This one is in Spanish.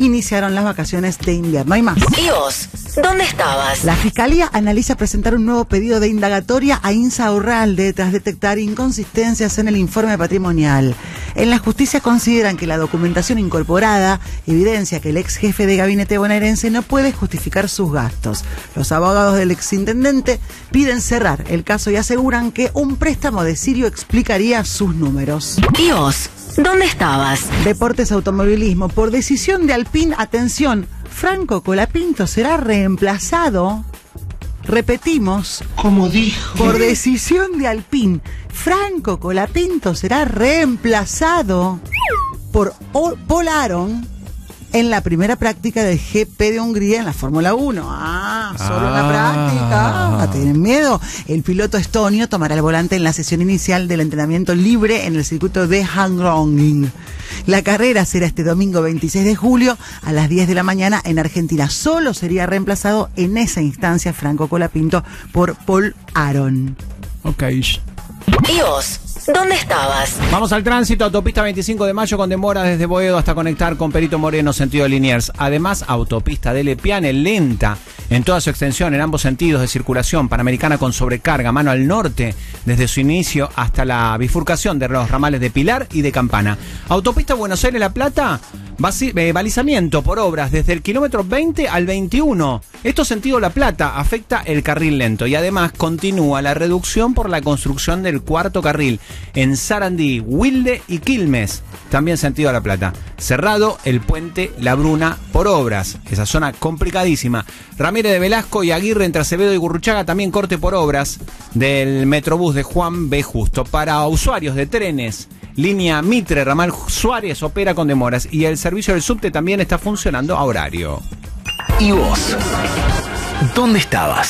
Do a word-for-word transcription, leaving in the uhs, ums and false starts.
iniciaron las vacaciones de invierno. Hay más. ¿Y vos? ¿Dónde estabas? La Fiscalía analiza presentar un nuevo pedido de indagatoria a Insaurralde tras detectar inconsistencias en el informe patrimonial. En la justicia consideran que la documentación incorporada evidencia que el ex jefe de gabinete bonaerense no puede justificar sus gastos. Los abogados del exintendente piden cerrar el caso y aseguran que un préstamo de Sirio explicaría sus números. ¿Y vos? ¿Dónde estabas? Deportes, automovilismo. Por decisión de Alpine, atención, Franco Colapinto será reemplazado. Repetimos. Como dijo. Por decisión de Alpine, Franco Colapinto será reemplazado por o- Paul Aron en la primera práctica del G P de Hungría en la Fórmula uno. Ah, solo Ah. una práctica. Ah, ¿tienen miedo? El piloto estonio tomará el volante en la sesión inicial del entrenamiento libre en el circuito de Hangrongen. La carrera será este domingo veintiséis de julio a las diez de la mañana en Argentina. Solo sería reemplazado en esa instancia Franco Colapinto por Paul Aron. Ok. ¿Y vos? ¿Dónde estabas? Vamos al tránsito, autopista veinticinco de mayo con demora desde Boedo hasta conectar con Perito Moreno, sentido Liniers. Además, autopista de Lepiane lenta en toda su extensión, en ambos sentidos de circulación, Panamericana con sobrecarga, mano al norte, desde su inicio hasta la bifurcación de los ramales de Pilar y de Campana. Autopista Buenos Aires-La Plata, basi- eh, balizamiento por obras desde el kilómetro veinte al veintiuno. Esto sentido La Plata afecta el carril lento y además continúa la reducción por la construcción del cuarto carril en Sarandí, Wilde y Quilmes, también sentido La Plata. Cerrado el puente La Bruna por obras, esa zona complicadísima. Ramírez de Velasco y Aguirre entre Acevedo y Gurruchaga, también corte por obras del Metrobús de Juan B. Justo. Para usuarios de trenes, línea Mitre, ramal Suárez opera con demoras y el servicio del subte también está funcionando a horario. ¿Y vos? ¿Dónde estabas?